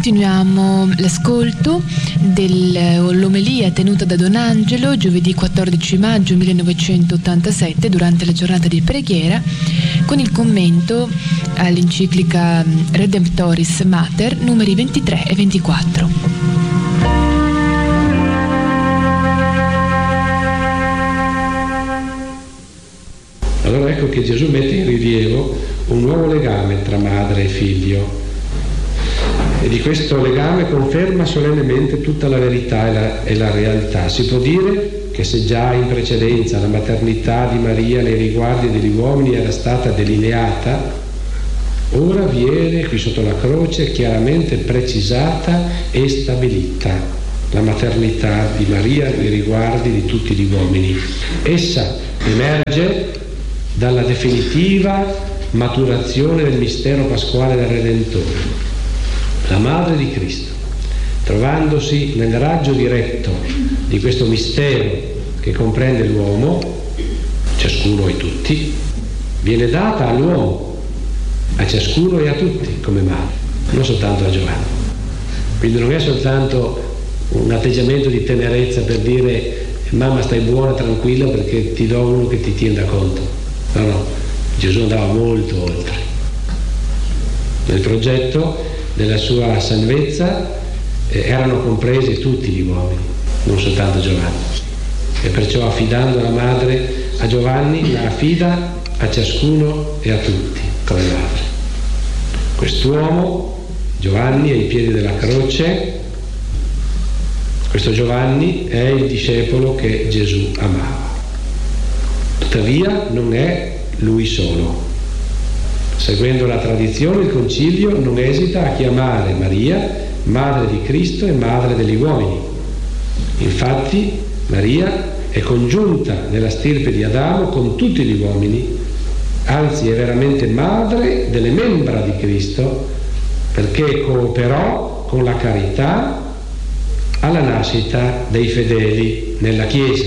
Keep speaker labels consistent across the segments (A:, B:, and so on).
A: Continuiamo l'ascolto dell'omelia tenuta da Don Angelo giovedì 14 maggio 1987 durante la giornata di preghiera con il commento all'enciclica Redemptoris Mater numeri 23 e 24.
B: Allora ecco che Gesù mette in rilievo un nuovo legame tra madre e figlio. E di questo legame conferma solennemente tutta la verità e la realtà. Si può dire che se già in precedenza la maternità di Maria nei riguardi degli uomini era stata delineata, ora viene qui sotto la croce chiaramente precisata e stabilita la maternità di Maria nei riguardi di tutti gli uomini. Essa emerge dalla definitiva maturazione del mistero pasquale del Redentore. La madre di Cristo, trovandosi nel raggio diretto di questo mistero che comprende l'uomo, ciascuno e tutti, viene data all'uomo, a ciascuno e a tutti come madre, non soltanto a Giovanni. Quindi non è soltanto un atteggiamento di tenerezza per dire mamma stai buona, tranquilla perché ti do uno che ti tienda conto. No, Gesù andava molto oltre. Nel progetto della sua salvezza erano compresi tutti gli uomini, non soltanto Giovanni, e perciò affidando la madre a Giovanni la affida a ciascuno e a tutti come madre. Quest'uomo, Giovanni, ai piedi della croce, questo Giovanni è il discepolo che Gesù amava. Tuttavia non è lui solo. Seguendo la tradizione, il Concilio non esita a chiamare Maria madre di Cristo e madre degli uomini. Infatti Maria è congiunta nella stirpe di Adamo con tutti gli uomini, anzi è veramente madre delle membra di Cristo, perché cooperò con la carità alla nascita dei fedeli nella Chiesa.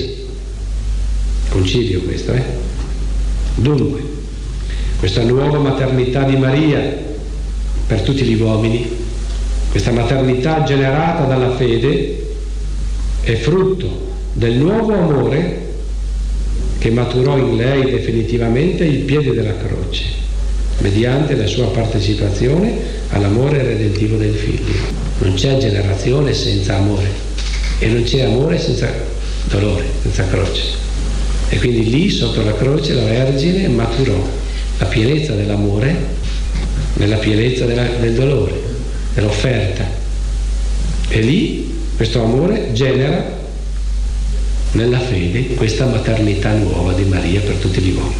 B: Concilio questo, Dunque, questa nuova maternità di Maria per tutti gli uomini, questa maternità generata dalla fede, è frutto del nuovo amore che maturò in lei definitivamente il piede della croce, mediante la sua partecipazione all'amore redentivo del Figlio. Non c'è generazione senza amore e non c'è amore senza dolore, senza croce. E quindi lì, sotto la croce, la Vergine maturò la pienezza dell'amore nella pienezza del dolore, dell'offerta. E lì questo amore genera nella fede questa maternità nuova di Maria per tutti gli uomini.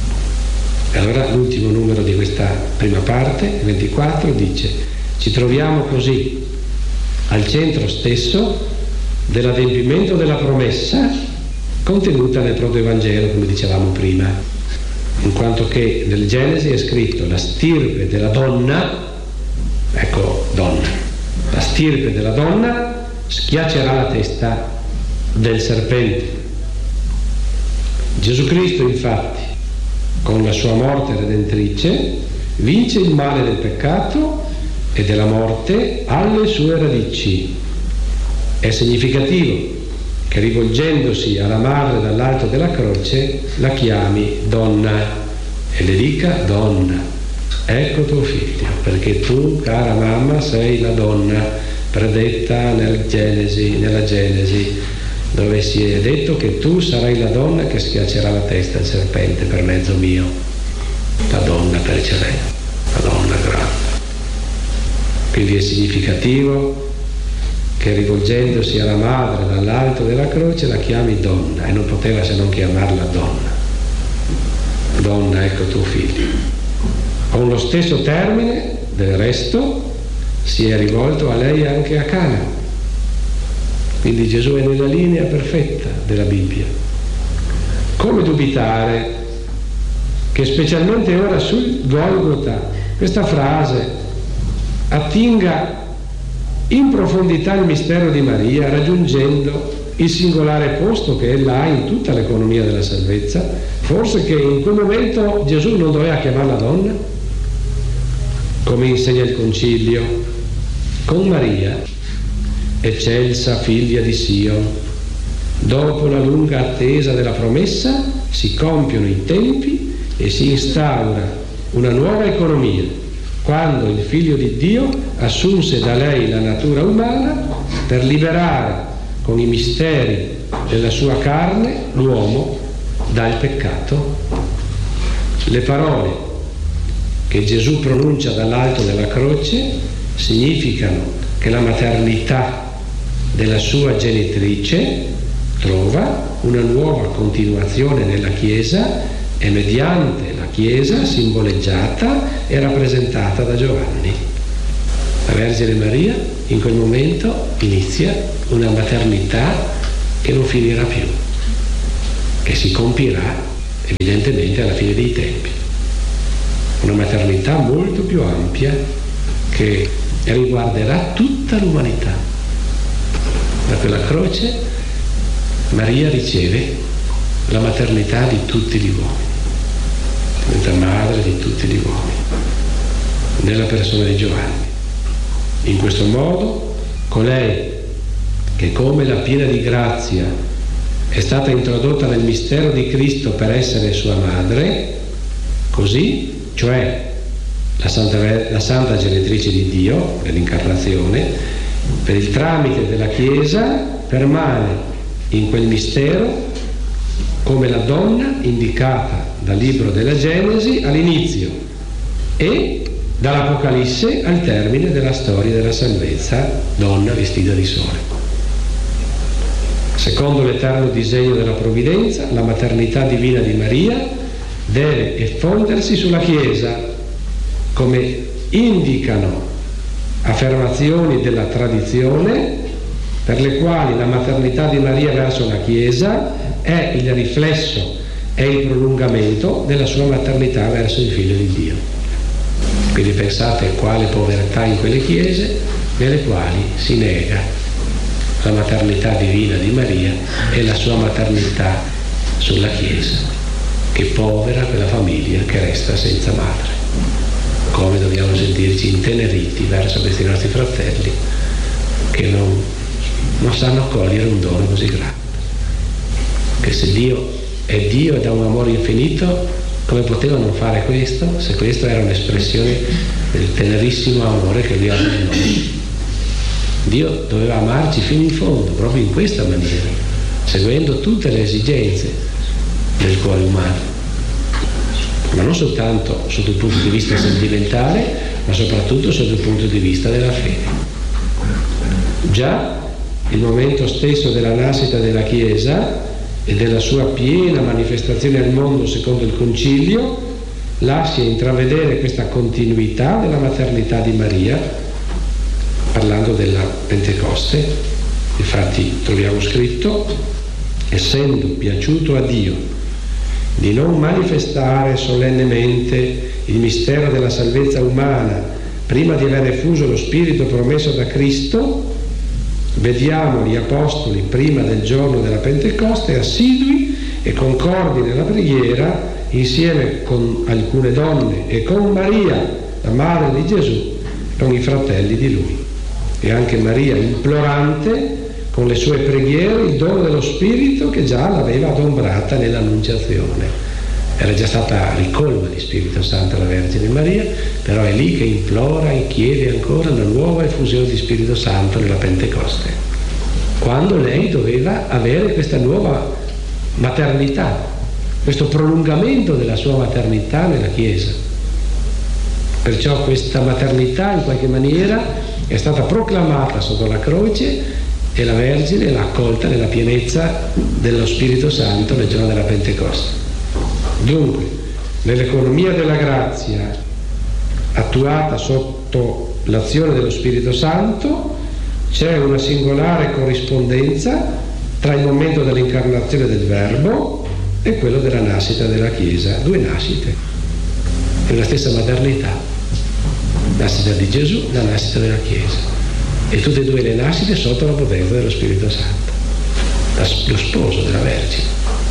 B: E allora l'ultimo numero di questa prima parte, 24, dice: ci troviamo così al centro stesso dell'adempimento della promessa contenuta nel protoevangelo, come dicevamo prima, in quanto che nel Genesi è scritto la stirpe della donna, ecco donna, la stirpe della donna schiaccerà la testa del serpente. Gesù Cristo infatti con la sua morte redentrice vince il male del peccato e della morte alle sue radici. È significativo che rivolgendosi alla madre dall'alto della croce la chiami donna e le dica: donna, ecco tuo figlio, perché tu, cara mamma, sei la donna predetta nella Genesi, dove si è detto che tu sarai la donna che schiaccerà la testa del serpente per mezzo mio, la donna per eccellenza, la donna grande. Quindi è significativo che rivolgendosi alla madre dall'alto della croce la chiami donna, e non poteva se non chiamarla donna. Donna, ecco tuo figlio. Con lo stesso termine, del resto, si è rivolto a lei anche a Cana. Quindi Gesù è nella linea perfetta della Bibbia. Come dubitare che specialmente ora sul Golgota questa frase attinga in profondità il mistero di Maria, raggiungendo il singolare posto che ella ha in tutta l'economia della salvezza? Forse che in quel momento Gesù non doveva chiamarla donna, come insegna il Concilio, con Maria, eccelsa figlia di Sion, dopo la lunga attesa della promessa, si compiono i tempi e si instaura una nuova economia, quando il Figlio di Dio assunse da lei la natura umana per liberare con i misteri della sua carne l'uomo dal peccato. Le parole che Gesù pronuncia dall'alto della croce significano che la maternità della sua genitrice trova una nuova continuazione nella Chiesa e mediante la Chiesa simboleggiata e rappresentata da Giovanni. La Vergine Maria in quel momento inizia una maternità che non finirà più, che si compirà evidentemente alla fine dei tempi. Una maternità molto più ampia che riguarderà tutta l'umanità. Da quella croce Maria riceve la maternità di tutti gli uomini, diventa madre di tutti gli uomini, nella persona di Giovanni. In questo modo, colei che come la piena di grazia è stata introdotta nel mistero di Cristo per essere sua madre, così, cioè la Santa Genitrice di Dio, nell'incarnazione, per il tramite della Chiesa, permane in quel mistero come la donna indicata dal libro della Genesi all'inizio e dall'Apocalisse al termine della storia della salvezza, donna vestita di sole. Secondo l'eterno disegno della provvidenza, la maternità divina di Maria deve effondersi sulla Chiesa, come indicano affermazioni della tradizione per le quali la maternità di Maria verso la Chiesa è il riflesso e il prolungamento della sua maternità verso il Figlio di Dio. Quindi pensate quale povertà in quelle chiese nelle quali si nega la maternità divina di Maria e la sua maternità sulla Chiesa. Che povera quella famiglia che resta senza madre. Come dobbiamo sentirci inteneriti verso questi nostri fratelli che non sanno cogliere un dono così grande. Che se Dio è Dio ed ha un amore infinito, come poteva non fare questo, se questa era un'espressione del tenerissimo amore che Lui ha per noi? Dio doveva amarci fino in fondo, proprio in questa maniera, seguendo tutte le esigenze del cuore umano, ma non soltanto sotto il punto di vista sentimentale, ma soprattutto sotto il punto di vista della fede. Già il momento stesso della nascita della Chiesa e della sua piena manifestazione al mondo secondo il Concilio lascia intravedere questa continuità della maternità di Maria, parlando della Pentecoste. Infatti troviamo scritto: essendo piaciuto a Dio di non manifestare solennemente il mistero della salvezza umana prima di aver effuso lo Spirito promesso da Cristo, vediamo gli Apostoli prima del giorno della Pentecoste assidui e concordi nella preghiera insieme con alcune donne e con Maria, la madre di Gesù, con i fratelli di Lui, e anche Maria implorante con le sue preghiere il dono dello Spirito che già l'aveva adombrata nell'Annunciazione. Era già stata ricolma di Spirito Santo la Vergine Maria, però è lì che implora e chiede ancora una nuova effusione di Spirito Santo nella Pentecoste, quando lei doveva avere questa nuova maternità, questo prolungamento della sua maternità nella Chiesa. Perciò questa maternità in qualche maniera è stata proclamata sotto la croce e la Vergine l'ha accolta nella pienezza dello Spirito Santo nel giorno della Pentecoste. Dunque, nell'economia della grazia attuata sotto l'azione dello Spirito Santo c'è una singolare corrispondenza tra il momento dell'incarnazione del Verbo e quello della nascita della Chiesa. Due nascite, è la stessa maternità, la nascita di Gesù, la nascita della Chiesa, e tutte e due le nascite sotto la potenza dello Spirito Santo, lo sposo della Vergine.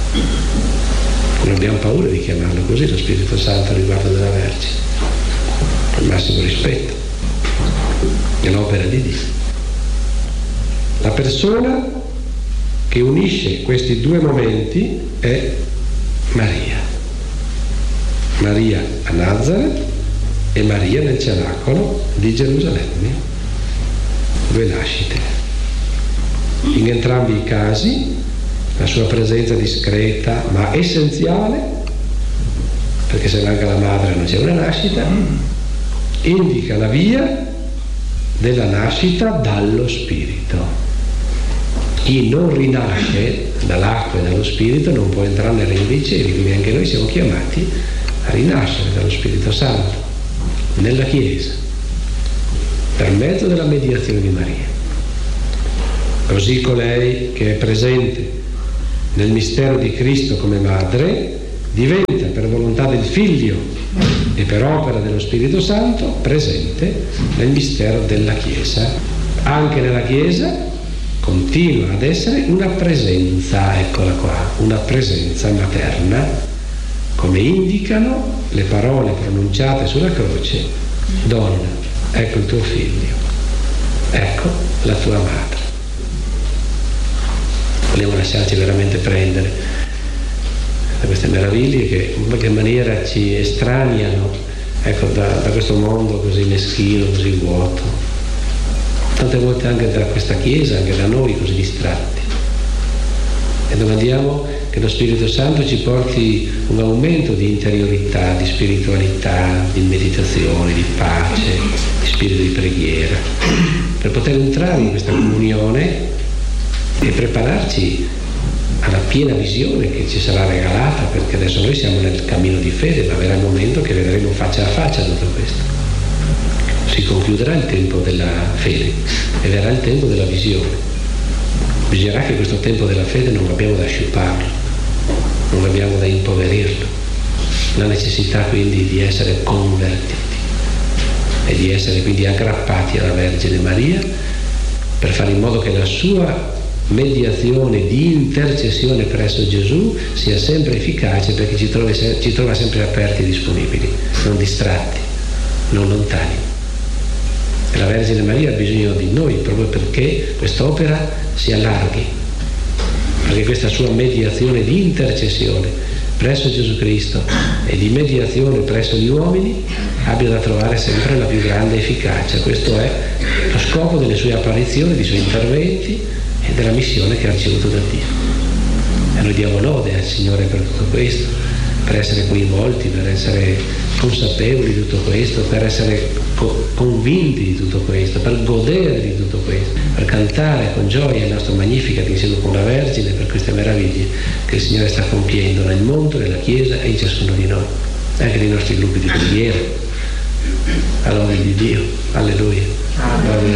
B: Non abbiamo paura di chiamarlo così, lo Spirito Santo riguardo della Vergine, con il massimo rispetto. È l'opera di di Dio. La persona che unisce questi due momenti è Maria. Maria a Nazareth e Maria nel cenacolo di Gerusalemme. Due nascite. In entrambi i casi la sua presenza discreta ma essenziale, perché se manca la madre non c'è una nascita, indica la via della nascita dallo Spirito. Chi non rinasce dall'acqua e dallo Spirito non può entrare nel regno dei cieli, quindi anche noi siamo chiamati a rinascere dallo Spirito Santo nella Chiesa per mezzo della mediazione di Maria. Così colei che è presente nel mistero di Cristo come madre diventa per volontà del Figlio e per opera dello Spirito Santo presente nel mistero della Chiesa. Anche nella Chiesa continua ad essere una presenza, eccola qua, una presenza materna, come indicano le parole pronunciate sulla croce: donna, ecco il tuo figlio, ecco la tua madre. Vogliamo lasciarci veramente prendere da queste meraviglie che in qualche maniera ci estraniano, ecco, da questo mondo così meschino, così vuoto. Tante volte anche da questa Chiesa, anche da noi così distratti. E domandiamo che lo Spirito Santo ci porti un aumento di interiorità, di spiritualità, di meditazione, di pace, di spirito di preghiera, per poter entrare in questa comunione e prepararci alla piena visione che ci sarà regalata, perché adesso noi siamo nel cammino di fede, ma verrà il momento che vedremo faccia a faccia tutto questo. Si concluderà il tempo della fede e verrà il tempo della visione. Bisognerà che questo tempo della fede non abbiamo da sciuparlo, non abbiamo da impoverirlo. La necessità quindi di essere convertiti e di essere quindi aggrappati alla Vergine Maria per fare in modo che la sua mediazione di intercessione presso Gesù sia sempre efficace, perché ci trova sempre aperti e disponibili, non distratti, non lontani. E la Vergine Maria ha bisogno di noi proprio perché quest'opera si allarghi, perché questa sua mediazione di intercessione presso Gesù Cristo e di mediazione presso gli uomini abbia da trovare sempre la più grande efficacia. Questo è lo scopo delle sue apparizioni, dei suoi interventi e della missione che ha ricevuto da Dio. E noi diamo lode al Signore per tutto questo, per essere coinvolti, per essere consapevoli di tutto questo, per essere convinti di tutto questo, per godere di tutto questo, per cantare con gioia il nostro Magnificat insieme con la Vergine per queste meraviglie che il Signore sta compiendo nel mondo, nella Chiesa e in ciascuno di noi, anche nei nostri gruppi di preghiera. A lode di Dio. Alleluia.